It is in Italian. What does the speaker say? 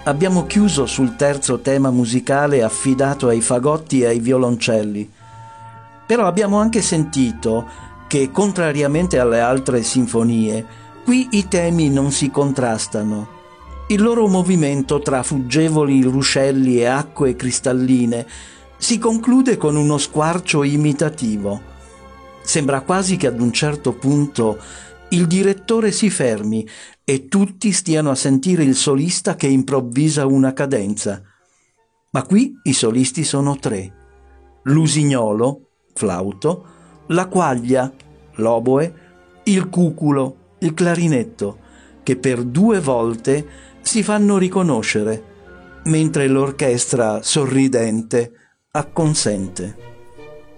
abbiamo chiuso sul terzo tema musicale affidato ai fagotti e ai violoncelli. Però abbiamo anche sentito che, contrariamente alle altre sinfonie, qui i temi non si contrastano. Il loro movimento tra fuggevoli ruscelli e acque cristalline si conclude con uno squarcio imitativo. Sembra quasi che ad un certo punto il direttore si fermi e tutti stiano a sentire il solista che improvvisa una cadenza. Ma qui i solisti sono tre: l'usignolo, flauto, la quaglia, l'oboe, il cuculo, il clarinetto, che per 2 volte si fanno riconoscere, mentre l'orchestra, sorridente, acconsente.